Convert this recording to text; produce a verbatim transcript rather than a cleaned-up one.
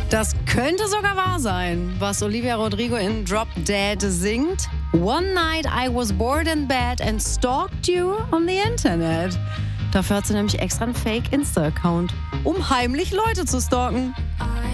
Das könnte sogar wahr sein, was Olivia Rodrigo in Drop Dead singt. One night I was bored in bed and stalked you on the internet. Dafür hat sie nämlich extra einen Fake-Insta-Account, um heimlich Leute zu stalken.